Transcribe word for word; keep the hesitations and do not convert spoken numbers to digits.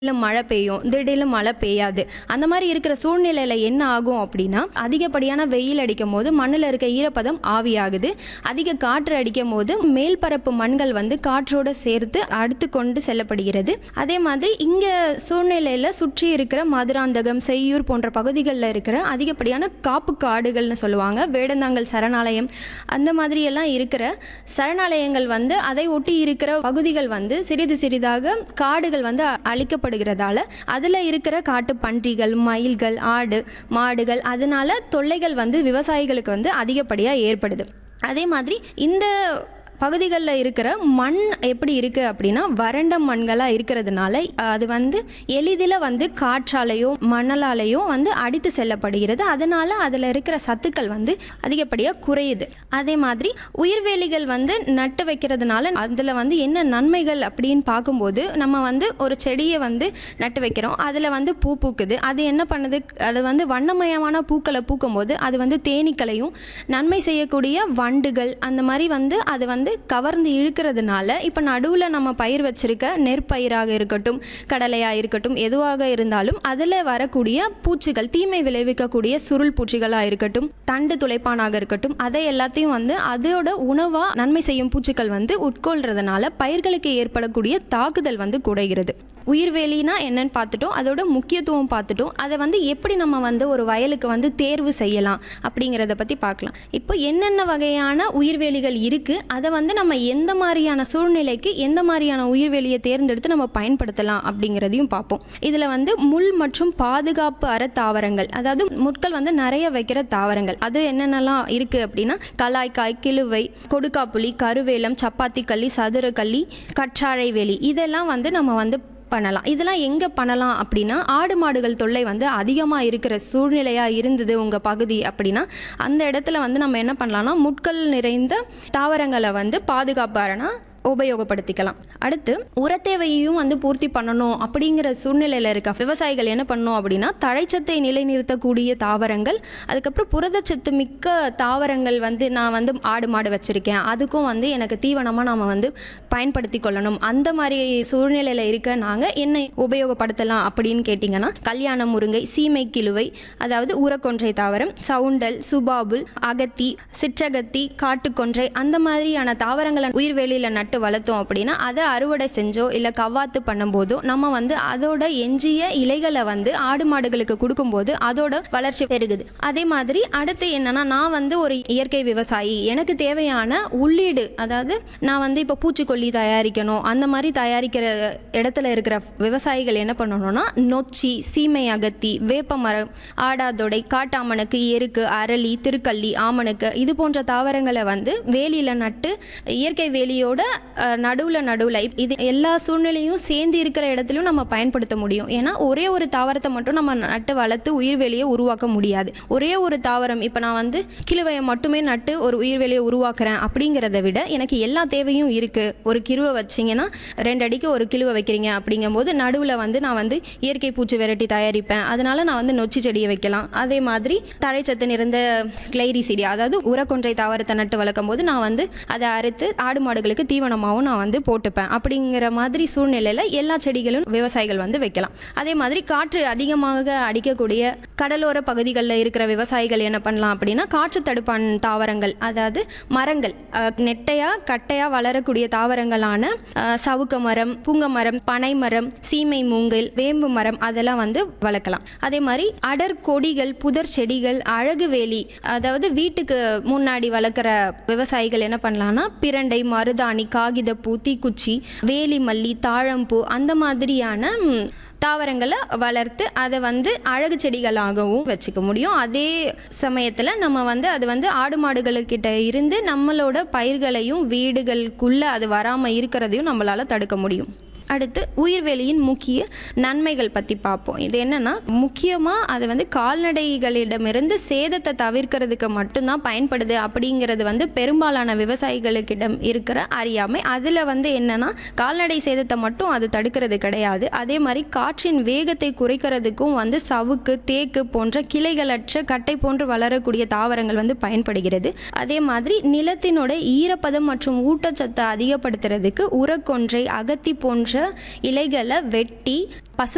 இல்ல மழை பெய்யும், திடீர்னு மழை பெய்யாது. அந்த மாரி இருக்கிற சூழ்நிலையில என்ன ஆகும் அப்படின்னா, அதிகப்படியான வெயில் அடிக்கும்போது மண்ணுல இருக்க ஈரப்பதம் ஆவியாகுது. அதிக காற்று அடிக்கும்போது மேல் பரப்பு மண்கள் வந்து காற்றோட சேர்த்து அடுத்து கொண்டு செல்லப்படுகிறது. அதே மாதிரி இங்க சூழ்நிலையில சுற்றி இருக்கிற மதுராந்தகம், செய்யூர் போன்ற பகுதிகள்ல இருக்கிற அதிகப்படியான காப்பு காடுகள்னு சொல்லுவாங்க. வேடந்தாங்கல் சரணாலயம் அந்த மாதிரி எல்லாம் இருக்கிற சரணாலயங்கள் வந்து அதை ஒட்டி இருக்கிற பகுதிகள் வந்து சிறிது சிறிதாக காடுகள் வந்து அழிக்கப்படும் படுகிறதால அதுல இருக்கிற காட்டு பன்றிகள், மயில்கள், ஆடு, மாடுகள் அதனால தொல்லைகள் வந்து விவசாயிகளுக்கு வந்து அதிகப்படியா ஏற்படுது. அதே மாதிரி இந்த பகுதிகளில் இருக்கிற மண் எப்படி இருக்குது அப்படின்னா வறண்ட மண்களாக இருக்கிறதுனால அது வந்து எளிதில் வந்து காற்றாலேயோ மணலாலேயோ வந்து அடித்து செல்லப்படுகிறது. அதனால் அதில் இருக்கிற சத்துக்கள் வந்து அதிகப்படியாக குறையுது. அதே மாதிரி உயிர்வேலிகள் வந்து நட்டு வைக்கிறதுனால அதில் வந்து என்ன நன்மைகள் அப்படின்னு பார்க்கும்போது நம்ம வந்து ஒரு செடியை வந்து நட்டு வைக்கிறோம், அதில் வந்து பூ பூக்குது. அது என்ன பண்ணுது, அது வந்து வண்ணமயமான பூக்களை பூக்கும்போது அது வந்து தேனீக்களையும் நன்மை செய்யக்கூடிய வண்டுகள் அந்த மாதிரி வந்து அது வந்து கவர்ந்து இழுக்கிறதுனால இப்போ நடுவில் நம்ம பயிர் வச்சிருக்க நெற்பயிராக இருக்கட்டும், கடலையாக இருக்கட்டும், எதுவாக இருந்தாலும் அதில் வரக்கூடிய பூச்சிகள், தீமை விளைவிக்கக்கூடிய சுருள் பூச்சிகளாக இருக்கட்டும், தண்டு துளைப்பானாக இருக்கட்டும், அதை எல்லாத்தையும் வந்து அதோட உணவாக நன்மை செய்யும் பூச்சிகள் வந்து உட்கொள்றதுனால பயிர்களுக்கு ஏற்படக்கூடிய தாக்குதல் வந்து குறைகிறது. உயிர்வேலினா என்னன்னு பார்த்துட்டோம், அதோட முக்கியத்துவம் பார்த்துட்டோம். அதை வந்து எப்படி நம்ம வந்து ஒரு வயலுக்கு வந்து தேர்வு செய்யலாம் அப்படிங்கிறத பற்றி பார்க்கலாம். இப்போ என்னென்ன வகையான உயிர்வேலிகள் இருக்குது, அதை வந்து நம்ம எந்த மாதிரியான சூழ்நிலைக்கு எந்த மாதிரியான உயிர்வேலியை தேர்ந்தெடுத்து நம்ம பயன்படுத்தலாம் அப்படிங்கிறதையும் பார்ப்போம். இதில் வந்து முள் மற்றும் பாதுகாப்பு அற தாவரங்கள், அதாவது முட்கள் வந்து நிறைய வைக்கிற தாவரங்கள், அது என்னென்னலாம் இருக்குது அப்படின்னா கலாய்க்காய், கிழுவை, கொடுக்காப்புளி, கருவேலம், சப்பாத்தி கள்ளி, சதுரக்கள்ளி, கற்றாழை வேலி, இதெல்லாம் வந்து நம்ம வந்து பண்ணலாம். இதெல்லாம் எங்கே பண்ணலாம் அப்படின்னா ஆடு மாடுகள் தொல்லை வந்து அதிகமாக இருக்கிற சூழ்நிலையாக இருந்தது உங்கள் பகுதி அப்படின்னா அந்த இடத்துல வந்து நம்ம என்ன பண்ணலாம்னா முட்கள் நிறைந்த தாவரங்களை வந்து பாதுகாப்பு அரணா உபயோகப்படுத்திக்கலாம். அடுத்து உரத்தேவையையும் வந்து பூர்த்தி பண்ணணும் அப்படிங்கிற சூழ்நிலையில் இருக்க விவசாயிகள் என்ன பண்ணணும் அப்படின்னா தழைச்சத்தை நிலைநிறுத்தக்கூடிய தாவரங்கள், அதுக்கப்புறம் புரதச்சத்து மிக்க தாவரங்கள் வந்து நான் வந்து ஆடு மாடு வச்சுருக்கேன், அதுக்கும் வந்து எனக்கு தீவனமாக நாம் வந்து பயன்படுத்தி கொள்ளணும். அந்த மாதிரி சூழ்நிலையில் இருக்க நாங்கள் என்ன உபயோகப்படுத்தலாம் அப்படின்னு கேட்டிங்கன்னா கல்யாண முருங்கை, சீமை கிழுவை, அதாவது ஊரக்கொன்றை தாவரம், சவுண்டல், சுபாபுல், அகத்தி, சிற்றகத்தி, காட்டுக்கொன்றை அந்த மாதிரியான தாவரங்களை உயிர்வேலியில் நட்டு வளர்த்தோம் அப்படின்னா அதை அறுவடை செஞ்சோ இல்லை கவ்வாத்து பண்ணும்போதோ நம்ம வந்து அதோட எஞ்சிய இலைகளை வந்து ஆடு மாடுகளுக்கு கொடுக்கும்போது அதோட வளர்ச்சி பெருகுது. அதே மாதிரி அடுத்து என்னன்னா நான் வந்து ஒரு இயற்கை விவசாயி, எனக்கு தேவையான உள்ளீடு, அதாவது நான் வந்து இப்போ பூச்சிக்கொல்லி தயாரிக்கணும், அந்த மாதிரி தயாரிக்கிற இடத்துல இருக்கிற விவசாயிகள் என்ன பண்ணணும்னா நொச்சி, சீமை அகத்தி, வேப்ப மரம், ஆடாதொடை, காட்டாமணக்கு, எருக்கு, அரளி, திருக்கள்ளி, ஆமணக்கு இது போன்ற தாவரங்களை வந்து வேலியில் நட்டு இயற்கை வேலியோட நடுவில் நடுவில் இது எல்லா சூழ்நிலையும் சேர்ந்து இருக்கிற இடத்துலையும் நம்ம பயன்படுத்த முடியும். ஏன்னா ஒரே ஒரு தாவரத்தை மட்டும் நம்ம நட்டு வளர்த்து உயிர்வேலியை உருவாக்க முடியாது. ஒரே ஒரு தாவரம், இப்போ நான் வந்து கிழுவையை மட்டுமே நட்டு ஒரு உயிர்வேலியை உருவாக்குறேன் அப்படிங்கிறத விட எனக்கு எல்லா தேவையும் இருக்குது. ஒரு கிழுவை வச்சிங்கன்னா ரெண்டு அடிக்கு ஒரு கிழுவை வைக்கிறீங்க அப்படிங்கும்போது நடுவில் வந்து நான் வந்து இயற்கை பூச்சி வெரைட்டி தயாரிப்பேன், அதனால நான் வந்து நொச்சி செடியை வைக்கலாம். அதே மாதிரி தழைச்சத்து நிறைந்த கிளைரிசிடியா, அதாவது உரக்கொன்றை தாவரத்தை நட்டு வளர்க்கும் போது நான் வந்து அதை அறுத்து ஆடு மாடுகளுக்கு தீவனமாகவும் நான் வந்து போட்டுப்பேன். அப்படிங்கிற மாதிரி சூழ்நிலையில் எல்லா செடிகளும் விவசாயிகள் வந்து வைக்கலாம். அதே மாதிரி காற்று அதிகமாக அடிக்கக்கூடிய கடலோர பகுதிகளில் இருக்கிற விவசாயிகள் என்ன பண்ணலாம் அப்படின்னா காற்று தடுப்பான் தாவரங்கள், அதாவது மரங்கள், நெட்டையாக கட்டையாக வளரக்கூடிய தாவரங்களான சவுக்க மரம், பூங்க மரம், பனை மரம், சீமை மூங்கில், வேம்பு மரம் அதெல்லாம் வந்து வளர்க்கலாம். அதே மாதிரி அடர் கொடிகள், புதர் செடிகள், அழகு வேலி, அதாவது வீட்டுக்கு முன்னாடி வளர்க்குற விவசாயிகள் என்ன பண்ணலாம்னா பிரண்டை, மருதாணி, காகிதப்பூ, தீக்குச்சி, வேலி மல்லி, தாழம்பூ அந்த மாதிரியான தாவரங்களை வளர்த்து அதை வந்து அழகு செடிகளாகவும் வச்சுக்க முடியும். அதே சமயத்தில் நம்ம வந்து அது வந்து ஆடு மாடுகளுக்கிட்ட இருந்து நம்மளோட பயிர்களையும் வீடுகளுக்குள்ளே அது வராமல் இருக்கிறதையும் நம்மளால் தடுக்க முடியும். அடுத்து உயிர்வேலியின் முக்கிய நன்மைகள் பற்றி பார்ப்போம். இது என்னென்னா முக்கியமாக அது வந்து கால்நடைகளிடமிருந்து சேதத்தை தவிர்க்கிறதுக்கு மட்டும்தான் பயன்படுது அப்படிங்கிறது வந்து பெரும்பாலான விவசாயிகளுக்கிடம் இருக்கிற அறியாமை. அதில் வந்து என்னென்னா கால்நடை சேதத்தை மட்டும் அது தடுக்கிறது கிடையாது. அதே மாதிரி காற்றின் வேகத்தை குறைக்கிறதுக்கும் வந்து சவுக்கு, தேக்கு போன்ற கிளைகளற்ற கட்டை போன்று வளரக்கூடிய தாவரங்கள் வந்து பயன்படுகிறது. அதே மாதிரி நிலத்தினோட ஈரப்பதம் மற்றும் ஊட்டச்சத்தை அதிகப்படுத்துறதுக்கு உரக்கொன்றை, அகத்தி போன்ற இலைகளை வெட்டி பசு